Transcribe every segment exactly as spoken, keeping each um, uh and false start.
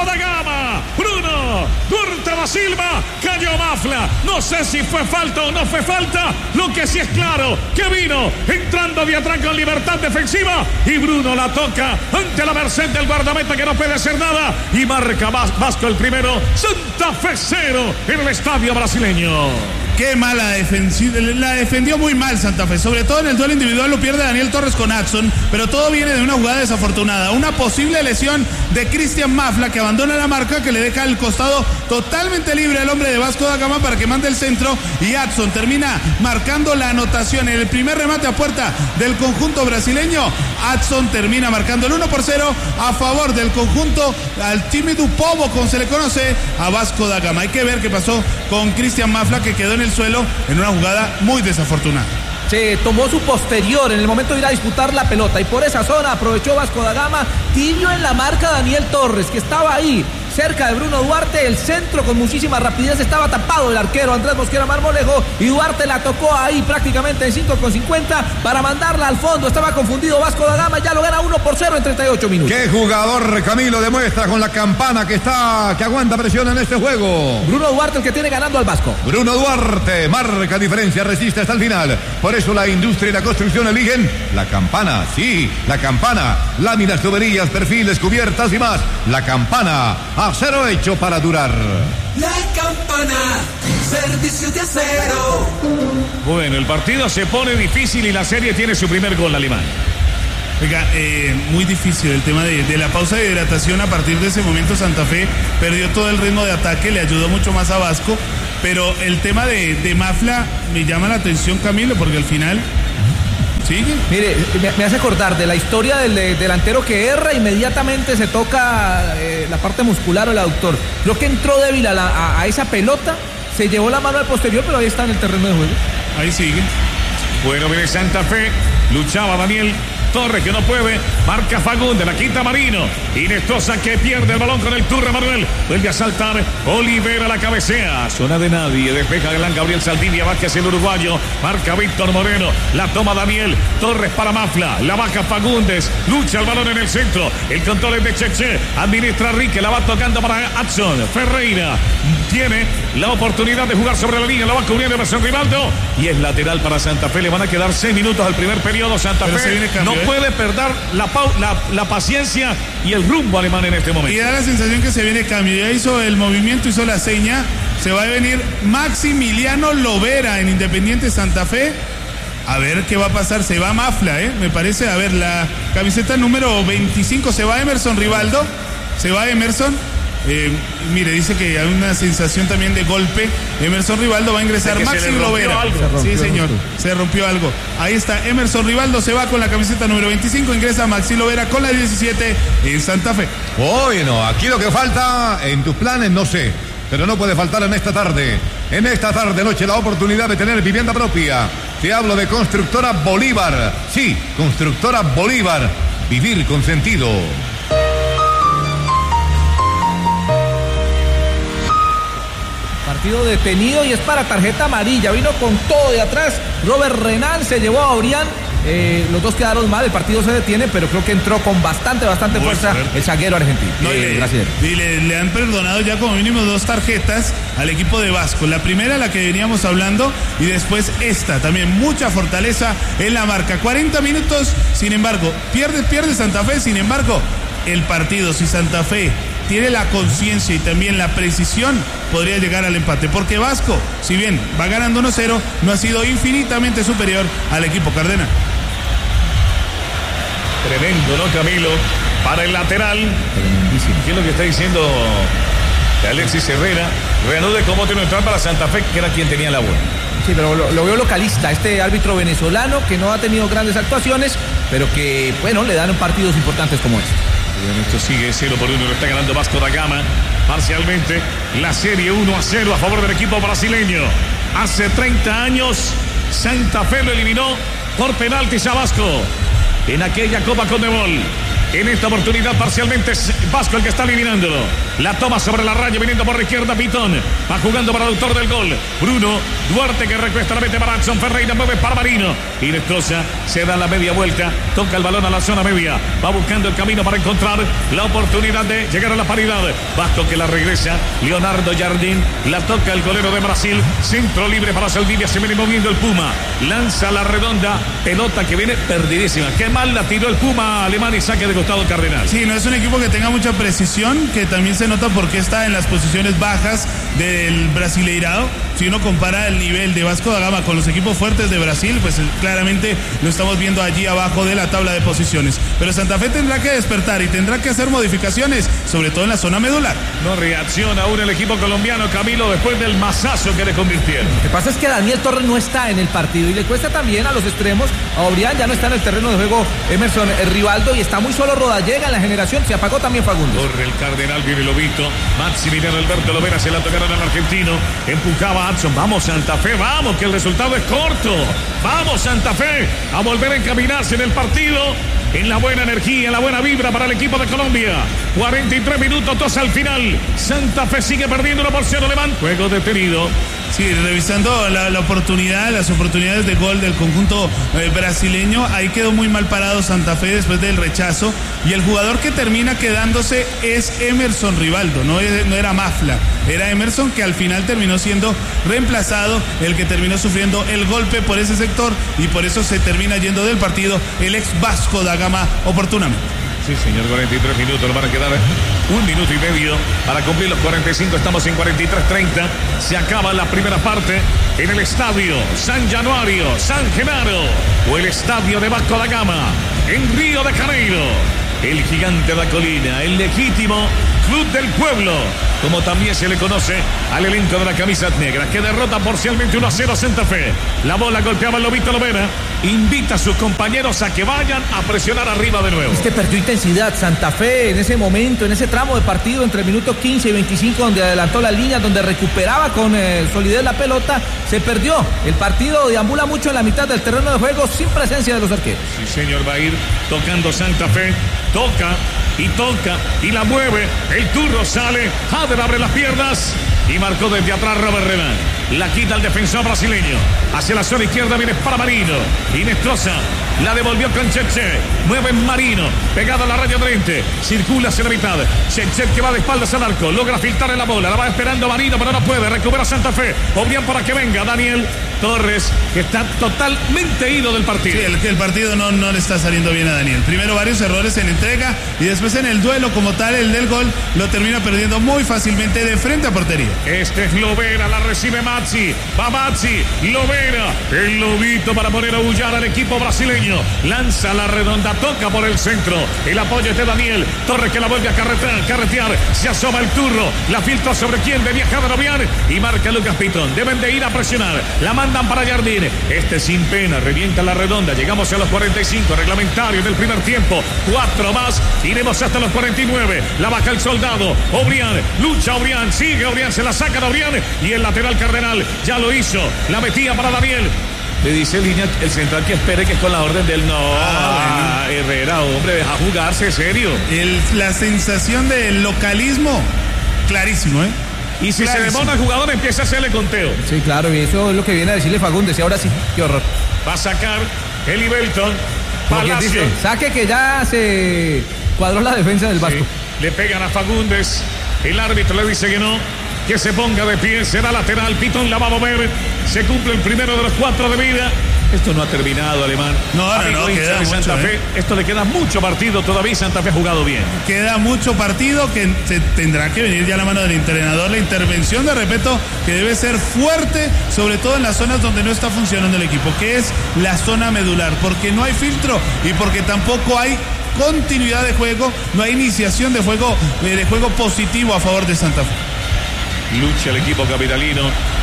da Gama. Bruno Duarte da Silva, cayó Mafla. No sé si fue falta o no fue falta. Lo que sí es claro, que vino entrando de atrás con libertad defensiva. Y Bruno la toca ante la merced del guardameta, que no puede hacer nada. Y marca Vasco el primero. Santa Fe cero en el estadio brasileño. Qué mala defensiva, la defendió muy mal Santa Fe, sobre todo en el duelo individual lo pierde Daniel Torres con Adson, pero todo viene de una jugada desafortunada, una posible lesión de Cristian Mafla, que abandona la marca, que le deja el costado totalmente libre al hombre de Vasco da Gama para que mande el centro, y Adson termina marcando la anotación en el primer remate a puerta del conjunto brasileño. Adson termina marcando el uno por cero a favor del conjunto, al time du Povo, como se le conoce, a Vasco da Gama. Hay que ver qué pasó con Cristian Mafla, que quedó en el suelo en una jugada muy desafortunada. Se tomó su posterior en el momento de ir a disputar la pelota, y por esa zona aprovechó Vasco da Gama, tibio en la marca Daniel Torres, que estaba ahí cerca de Bruno Duarte. El centro con muchísima rapidez, estaba tapado el arquero Andrés Mosquera Marmolejo, y Duarte la tocó ahí prácticamente en cinco con cincuenta para mandarla al fondo. Estaba confundido Vasco da Gama, ya lo gana uno por cero en treinta y ocho minutos. Qué jugador, Camilo, demuestra con la campana que está, que aguanta presión en este juego. Bruno Duarte, el que tiene ganando al Vasco. Bruno Duarte marca diferencia, resiste hasta el final. Por eso la industria y la construcción eligen la campana. Sí, la campana. Láminas, tuberías, perfiles, cubiertas y más. La campana. Acero hecho para durar. La Campana, servicio de acero. Bueno, el partido se pone difícil y la serie tiene su primer gol alemán. Oiga, eh, muy difícil el tema de, de la pausa de hidratación. A partir de ese momento Santa Fe perdió todo el ritmo de ataque, le ayudó mucho más a Vasco, pero el tema de, de Mafla me llama la atención, Camilo, porque al final... ¿Sigue? Mire, me, me hace acordar de la historia del de, delantero que erra, inmediatamente se toca eh, la parte muscular o el aductor. Creo que entró débil a, la, a, a esa pelota, se llevó la mano al posterior, pero ahí está en el terreno de juego. Ahí sigue. Bueno, viene Santa Fe, luchaba Daniel Torres, que no puede, marca Fagundes, la quinta Marino, Inestrosa, que pierde el balón con el Turra Manuel, vuelve a saltar, Olivera la cabecea, zona de nadie, despeja Galán Gabriel Saldivia, Vázquez el uruguayo, marca Víctor Moreno, la toma Daniel Torres para Mafla, la baja Fagundes, lucha el balón en el centro, el control es de Cheche, administra Rique, la va tocando para Adson, Ferreira tiene la oportunidad de jugar sobre la línea, la va cubriendo Emerson Rivaldo, y es lateral para Santa Fe. Le van a quedar seis minutos al primer periodo. Santa Pero Fe cambio, no ¿eh? puede perder la, la, la paciencia y el rumbo alemán en este momento. Y da la sensación que se viene cambio. Ya hizo el movimiento, hizo la seña. Se va a venir Maximiliano Lovera en Independiente Santa Fe. A ver qué va a pasar. Se va Mafla, ¿eh? Me parece. A ver, la camiseta número veinticinco. Se va Emerson Rivaldo. Se va Emerson. Eh, mire, dice que hay una sensación también de golpe. Emerson Rivaldo va a ingresar. Maxi Lovera. Algo. Sí, señor, se rompió algo. Ahí está Emerson Rivaldo, se va con la camiseta número veinticinco. Ingresa Maxi Lovera con la diecisiete en Santa Fe. Bueno, aquí lo que falta en tus planes no sé, pero no puede faltar en esta tarde. En esta tarde noche la oportunidad de tener vivienda propia. Te hablo de Constructora Bolívar. Sí, Constructora Bolívar. Vivir con sentido. Partido detenido y es para tarjeta amarilla. Vino con todo de atrás. Robert Renan se llevó a Orián. Eh, los dos quedaron mal, el partido se detiene, pero creo que entró con bastante, bastante Muy fuerza fuerte. el zaguero argentino. No, eh, le, y le, le han perdonado ya como mínimo dos tarjetas al equipo de Vasco. La primera, la que veníamos hablando, y después esta, también mucha fortaleza en la marca. cuarenta minutos, sin embargo, pierde, pierde Santa Fe, sin embargo, el partido, si Santa Fe tiene la conciencia y también la precisión, podría llegar al empate, porque Vasco, si bien va ganando uno cero, no ha sido infinitamente superior al equipo cardenal. Tremendo, ¿no, Camilo? Para el lateral, ¿qué es lo que está diciendo Alexis Herrera? Reanude como tiene entrar para Santa Fe, que era quien tenía la buena. Sí, pero lo, lo veo localista, este árbitro venezolano que no ha tenido grandes actuaciones, pero que, bueno, le dan partidos importantes como este. Esto sigue cero por uno, lo está ganando Vasco da Gama parcialmente. La serie uno a cero a favor del equipo brasileño. Hace treinta años Santa Fe lo eliminó por penaltis a Vasco en aquella Copa Conmebol. En esta oportunidad parcialmente es Vasco el que está eliminándolo. La toma sobre la raya viniendo por la izquierda Pitón. Va jugando para el autor del gol. Bruno Duarte que recuesta la mete para Adson Ferreira. Mueve para Marino. Y destroza. Se da la media vuelta. Toca el balón a la zona media. Va buscando el camino para encontrar la oportunidad de llegar a la paridad. Vasco que la regresa. Leonardo Jardín. La toca el golero de Brasil. Centro libre para Saldivia. Se viene moviendo el Puma. Lanza la redonda. Pelota que viene perdidísima. Qué mal la tiró el Puma alemán y saque de costado Cardenal. Sí, no es un equipo que tenga mucha precisión, que también se nota porque está en las posiciones bajas del Brasileirao. Si uno compara el nivel de Vasco da Gama con los equipos fuertes de Brasil, pues claramente lo estamos viendo allí abajo de la tabla de posiciones. Pero Santa Fe tendrá que despertar y tendrá que hacer modificaciones, sobre todo en la zona medular. No reacciona aún el equipo colombiano, Camilo, después del mazazo que le convirtieron. Lo que pasa es que Daniel Torres no está en el partido y le cuesta también a los extremos. A Obrián ya no está en el terreno de juego Emerson Rivaldo y está muy solo Rodallega en la generación. Se apagó también Fagundes. Corre el Cardenal, viene Lobito. Maximiliano Alberto Lovera se la tocaron al argentino. Empujaba a Adson. Vamos Santa Fe, vamos, que el resultado es corto. Vamos Santa Fe a volver a encaminarse en el partido. En la buena energía, en la buena vibra para el equipo de Colombia. cuarenta y tres minutos, dos al final. Santa Fe sigue perdiendo una porción alemán. Juego detenido. Sí, revisando la, la oportunidad, las oportunidades de gol del conjunto eh, brasileño, ahí quedó muy mal parado Santa Fe después del rechazo. Y el jugador que termina quedándose es Emerson Rivaldo, no, no era Mafla, era Emerson que al final terminó siendo reemplazado, el que terminó sufriendo el golpe por ese sector y por eso se termina yendo del partido el ex Vasco da Gama oportunamente. Sí, señor, cuarenta y tres minutos, nos van a quedar un minuto y medio para cumplir los cuarenta y cinco, estamos en cuarenta y tres treinta, se acaba la primera parte en el estadio San Januario, San Genaro, o el estadio de Vasco da Gama, en Río de Janeiro, el gigante de la colina, el legítimo Club del Pueblo, como también se le conoce al elenco de la camisa negra, que derrota parcialmente uno a cero a Santa Fe. La bola golpeaba el Lobito Lovera, invita a sus compañeros a que vayan a presionar arriba de nuevo. Es que perdió intensidad Santa Fe en ese momento, en ese tramo de partido entre el minuto quince y veinticinco, donde adelantó la línea, donde recuperaba con eh, solidez la pelota, se perdió. El partido deambula mucho en la mitad del terreno de juego sin presencia de los arqueros. Sí, señor, va a ir tocando Santa Fe, toca y toca y la mueve. El turno sale, Jader abre las piernas y marcó desde atrás Robert Renan. La quita el defensor brasileño. Hacia la zona izquierda viene para Marino. Inestrosa la devolvió con Cheche. Mueve Marino. Pegado a la raya frente. Circula hacia la mitad. Cheche que va de espaldas al arco. Logra filtrar en la bola. La va esperando Marino, pero no puede. Recupera Santa Fe. Obrián para que venga Daniel Torres, que está totalmente ido del partido. Sí, el, el partido no, no le está saliendo bien a Daniel. Primero varios errores en entrega y después en el duelo como tal, el del gol, lo termina perdiendo muy fácilmente de frente a portería. Este es Lovera, la recibe Mazzi. Va Mazzi, Lovera, el Lobito para poner a bullar al equipo brasileño. Lanza la redonda, toca por el centro. El apoyo es de Daniel Torres, que la vuelve a carretear, carretear. Se asoma el turro, la filtra sobre quien debía Jader Obrián y marca Lucas Pitón. Deben de ir a presionar. La mandan para Jardín. Este sin pena, revienta la redonda. Llegamos a los cuarenta y cinco, reglamentario del primer tiempo. Cuatro más, iremos hasta los cuarenta y nueve. La baja el soldado. Obrián, lucha Obrián, sigue Obrián, se la saca de Obrián y el lateral Cardenal ya lo hizo. La metía para Daniel. Le dice el línea, el central que espere, que es con la orden del no. Ah, bueno. Herrera, hombre, deja jugarse, serio. El, la sensación del localismo, clarísimo, ¿eh? Y si clarísimo. se demora el jugador, empieza a hacerle conteo. Sí, claro, y eso es lo que viene a decirle Fagundes. Y ahora sí, qué horror. Va a sacar Eli Belton. Palacio. Dice, saque que ya se cuadró la defensa del Vasco. Sí, le pegan a Fagundes. El árbitro le dice que no. Que se ponga de pie, será lateral. Pitón la va a mover. Se cumple el primero de los cuatro de vida. Esto no ha terminado, Alemán. No, no, no, queda de Santa mucho, Fe. ¿eh? Esto le queda mucho partido todavía. Santa Fe ha jugado bien. Queda mucho partido que se tendrá que venir ya a la mano del entrenador. La intervención de Repeto, que debe ser fuerte, sobre todo en las zonas donde no está funcionando el equipo, que es la zona medular, porque no hay filtro y porque tampoco hay continuidad de juego, no hay iniciación de juego, de juego positivo a favor de Santa Fe. Lucha el equipo capitalino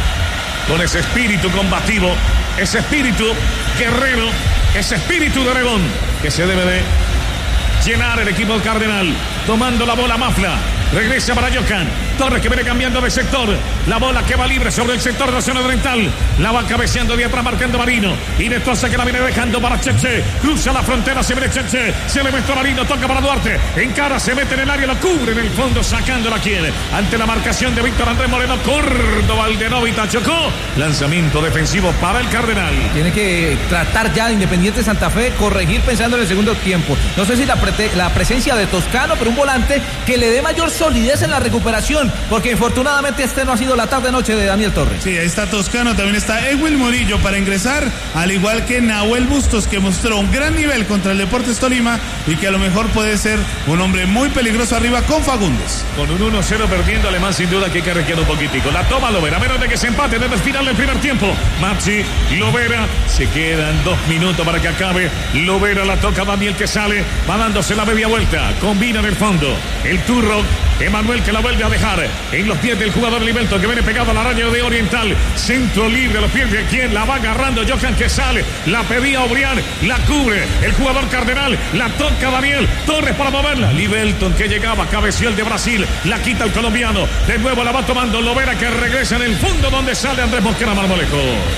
con ese espíritu combativo, ese espíritu guerrero, ese espíritu de dragón que se debe de llenar el equipo del Cardenal. Tomando la bola Mafla, regresa para Johan, Torres que viene cambiando de sector. La bola que va libre sobre el sector de la zona oriental. La va cabeceando de atrás, marcando Marino. Inestrosa que la viene dejando para Cheche. Cruza la frontera, se viene Cheche. Se le mete a Marino, toca para Duarte. Encara, se mete en el área, lo cubre en el fondo, sacándola quien. Ante la marcación de Víctor Andrés Moreno, Córdoba, Aldenovita chocó. Lanzamiento defensivo para el Cardenal. Tiene que tratar ya de Independiente Santa Fe, corregir pensando en el segundo tiempo. No sé si la, pre la presencia de Toscano, pero un volante que le dé mayor solidez en la recuperación, porque infortunadamente este no ha sido la tarde-noche de Daniel Torres. Sí, ahí está Toscano, también está Ewil Murillo para ingresar, al igual que Nahuel Bustos, que mostró un gran nivel contra el Deportes Tolima y que a lo mejor puede ser un hombre muy peligroso arriba con Fagundes. Con un uno cero perdiendo Alemán, sin duda que hay que requiere un poquitico. La toma Lovera, menos de que se empate desde el final del primer tiempo. Maxi, Lovera, se quedan dos minutos para que acabe. Lovera la toca Daniel que sale, va dándose la media vuelta, combina en el fondo. El Turro, Emanuel que la vuelve a dejar en los pies del jugador Livelto que viene pegado a la raya de Oriental. Centro libre a los pies de quien la va agarrando Johan que sale, la pedía Obrián, la cubre el jugador Cardenal, la toca Daniel Torres para moverla. Livelton que llegaba, cabeció el de Brasil, la quita el colombiano, de nuevo la va tomando Lovera que regresa en el fondo donde sale Andrés Mosquera Marmolejo.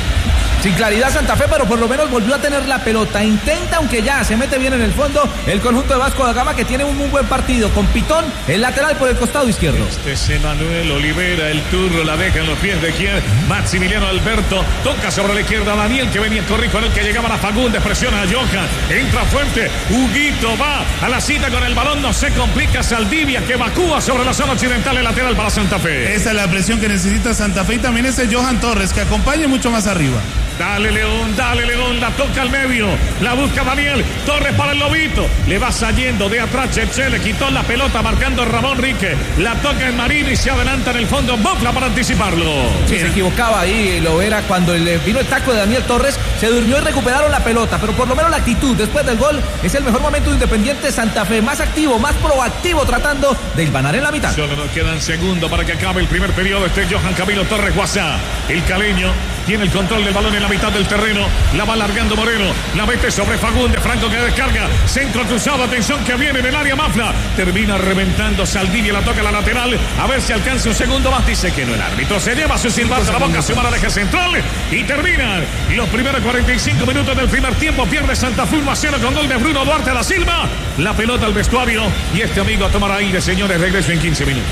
Sin claridad Santa Fe, pero por lo menos volvió a tener la pelota. Intenta, aunque ya se mete bien en el fondo, el conjunto de Vasco da Gama que tiene un muy buen partido. Con Pitón, el lateral por el costado izquierdo. Este es Emanuel Olivera, el Turro la deja en los pies de quien. Maximiliano Alberto toca sobre la izquierda a Daniel que venía corriendo con el que llegaba a Fagundes, presiona a Johan, entra fuerte. Huguito va a la cita con el balón, no se complica. Saldivia que evacúa sobre la zona occidental, el lateral para Santa Fe. Esa es la presión que necesita Santa Fe y también ese Johan Torres que acompañe mucho más arriba. Dale León, dale León, la toca al medio, la busca Daniel Torres para el Lobito, le va saliendo de atrás Cheche, le quitó la pelota marcando Ramón Rique, la toca en Marino y se adelanta en el fondo Mofla para anticiparlo. Sí, se equivocaba ahí Lovera cuando le vino el taco de Daniel Torres, se durmió y recuperaron la pelota, pero por lo menos la actitud después del gol es el mejor momento de Independiente Santa Fe, más activo, más proactivo tratando de hilvanar en la mitad. Solo nos quedan segundos para que acabe el primer periodo. Este Johan Camilo Torres Guasá, el caleño, tiene el control del balón en la mitad del terreno, la va largando Moreno, la mete sobre Fagundes, Franco que descarga, centro cruzado, atención que viene en el área Mafla, termina reventando Saldivia, la toca a la lateral, a ver si alcanza un segundo más, dice que no, el árbitro se lleva su silbato a la boca, se va a la eje central y terminan los primeros cuarenta y cinco minutos del primer tiempo. Pierde Santa Fe uno a cero con gol de Bruno Duarte da Silva, la pelota al vestuario y este amigo a tomar aire, señores, regreso en quince minutos.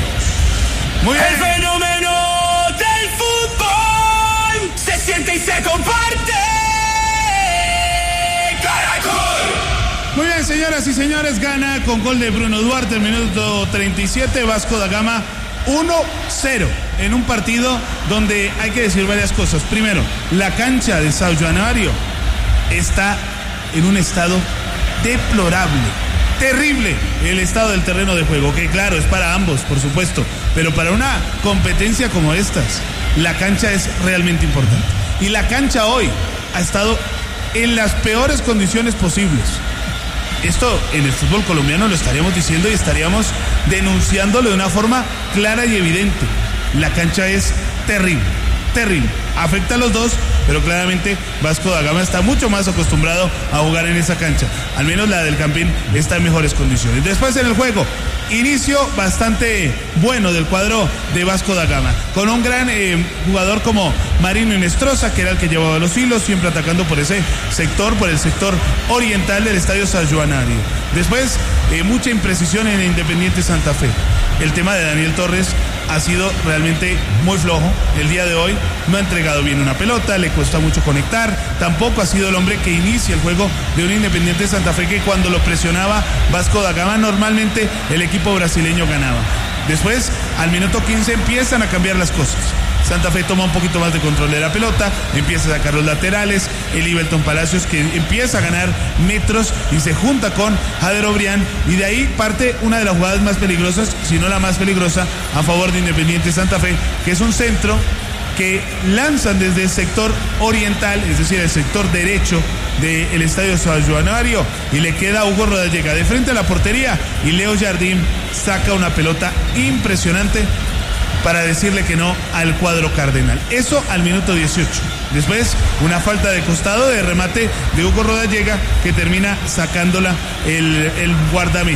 Muy bien. El fenómeno del fútbol se siente y se comparte. Caracol. Muy bien, señoras y señores, gana con gol de Bruno Duarte el minuto treinta y siete Vasco da Gama uno cero en un partido donde hay que decir varias cosas. Primero, la cancha de São Januário está en un estado deplorable. Terrible el estado del terreno de juego, que claro, es para ambos, por supuesto, pero para una competencia como estas, la cancha es realmente importante. Y la cancha hoy ha estado en las peores condiciones posibles. Esto en el fútbol colombiano lo estaríamos diciendo y estaríamos denunciándolo de una forma clara y evidente. La cancha es terrible, terrible. Afecta a los dos, pero claramente Vasco da Gama está mucho más acostumbrado a jugar en esa cancha. Al menos la del Campín está en mejores condiciones. Después en el juego, inicio bastante bueno del cuadro de Vasco da Gama, con un gran eh, jugador como Marino Inestrosa, que era el que llevaba los hilos, siempre atacando por ese sector, por el sector oriental del estadio São Januário. Después, eh, mucha imprecisión en Independiente Santa Fe. El tema de Daniel Torres ha sido realmente muy flojo el día de hoy, no ha entregado bien una pelota, le cuesta mucho conectar, tampoco ha sido el hombre que inicia el juego de un Independiente Santa Fe que cuando lo presionaba Vasco da Gama normalmente el equipo brasileño ganaba. Después, al minuto quince empiezan a cambiar las cosas. Santa Fe toma un poquito más de control de la pelota, empieza a sacar los laterales, el Ivelton Palacios que empieza a ganar metros y se junta con Jader Obrián y de ahí parte una de las jugadas más peligrosas, si no la más peligrosa, a favor de Independiente Santa Fe, que es un centro que lanzan desde el sector oriental, es decir, el sector derecho del estadio São Januário y le queda a Hugo Rodallega de frente a la portería y Leo Jardín saca una pelota impresionante para decirle que no al cuadro cardenal. Eso al minuto dieciocho. Después, una falta de costado de remate de Hugo Rodallega que termina sacándola el, el guardameta.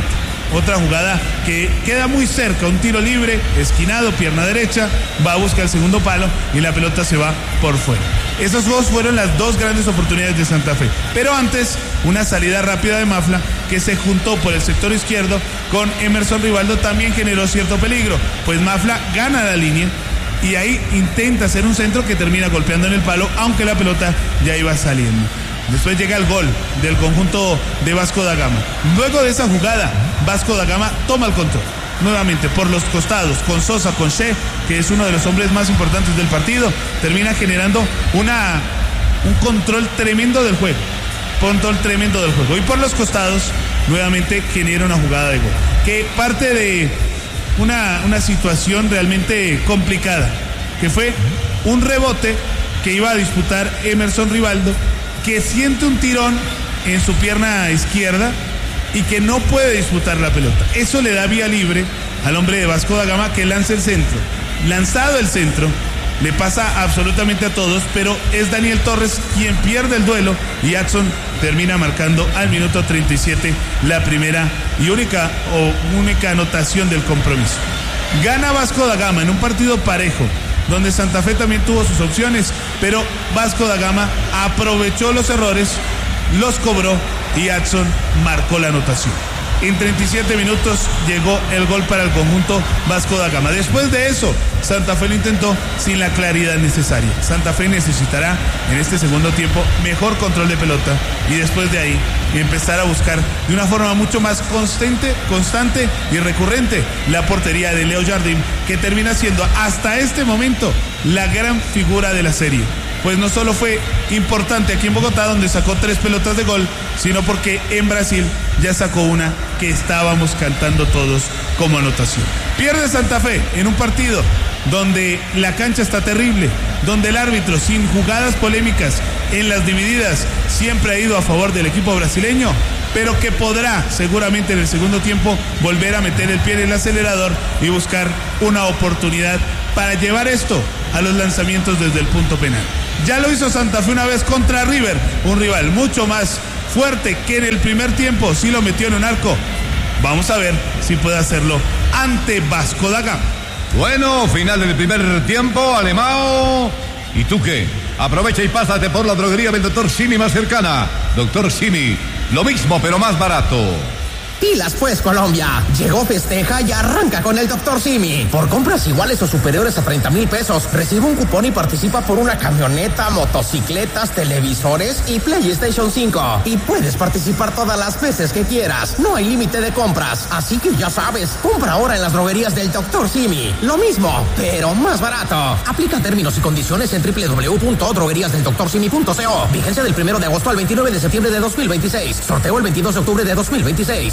otra jugada que queda muy cerca, un tiro libre, esquinado, pierna derecha, va a buscar el segundo palo y la pelota se va por fuera. Esos dos fueron las dos grandes oportunidades de Santa Fe. Pero antes, una salida rápida de Mafla que se juntó por el sector izquierdo con Emerson Rivaldo también generó cierto peligro, pues Mafla gana la línea y ahí intenta hacer un centro que termina golpeando en el palo, aunque la pelota ya iba saliendo. Después llega el gol del conjunto de Vasco da Gama. Luego de esa jugada, Vasco da Gama toma el control nuevamente por los costados, con Sosa, con Che, que es uno de los hombres más importantes del partido, termina generando una, un control tremendo del juego, control tremendo del juego, y por los costados nuevamente genera una jugada de gol, que parte de una, una situación realmente complicada, que fue un rebote que iba a disputar Emerson Rivaldo, que siente un tirón en su pierna izquierda y que no puede disputar la pelota. Eso le da vía libre al hombre de Vasco da Gama, que lanza el centro. Lanzado el centro, le pasa absolutamente a todos, pero es Daniel Torres quien pierde el duelo y Adson termina marcando al minuto treinta y siete la primera y única o única anotación del compromiso. Gana Vasco da Gama en un partido parejo, donde Santa Fe también tuvo sus opciones, pero Vasco da Gama aprovechó los errores, los cobró y Adson marcó la anotación. En treinta y siete minutos llegó el gol para el conjunto Vasco da Gama. Después de eso, Santa Fe lo intentó sin la claridad necesaria. Santa Fe necesitará en este segundo tiempo mejor control de pelota y después de ahí empezar a buscar de una forma mucho más constante, constante y recurrente la portería de Leo Jardim, que termina siendo hasta este momento la gran figura de la serie. Pues no solo fue importante aquí en Bogotá, donde sacó tres pelotas de gol, sino porque en Brasil ya sacó una que estábamos cantando todos como anotación. Pierde Santa Fe en un partido donde la cancha está terrible, donde el árbitro, sin jugadas polémicas en las divididas, siempre ha ido a favor del equipo brasileño, pero que podrá seguramente en el segundo tiempo volver a meter el pie en el acelerador y buscar una oportunidad para llevar esto a los lanzamientos desde el punto penal. Ya lo hizo Santa Fe una vez contra River, un rival mucho más fuerte que en el primer tiempo, sí lo metió en un arco. Vamos a ver si puede hacerlo ante Vasco da Gama. Bueno, final del primer tiempo, Alemão. ¿Y tú qué? Aprovecha y pásate por la droguería del doctor Simi más cercana. doctor Simi, lo mismo pero más barato. Pilas pues, Colombia. Llegó Festeja y arranca con el doctor Simi. Por compras iguales o superiores a treinta mil pesos, recibe un cupón y participa por una camioneta, motocicletas, televisores y PlayStation cinco. Y puedes participar todas las veces que quieras. No hay límite de compras. Así que ya sabes, compra ahora en las droguerías del doctor Simi. Lo mismo, pero más barato. Aplica términos y condiciones en doble u doble u doble u punto droguerías del doctor simi punto co. Vigencia del primero de agosto al veintinueve de septiembre de dos mil veintiséis. Sorteo el veintidós de octubre de dos mil veintiséis.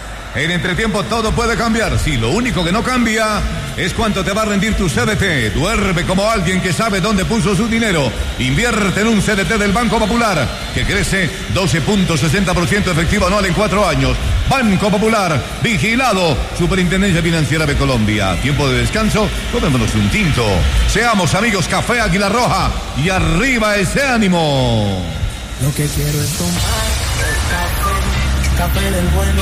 En entretiempo todo puede cambiar. Sí, lo único que no cambia es cuánto te va a rendir tu C D T. Duerme como alguien que sabe dónde puso su dinero. Invierte en un C D T del Banco Popular, que crece doce punto sesenta por ciento efectivo anual en cuatro años. Banco Popular, vigilado. Superintendencia Financiera de Colombia. Tiempo de descanso, tomémonos un tinto. Seamos amigos, Café Águila Roja. Y arriba ese ánimo. Lo que quiero es tomar café, café del bueno.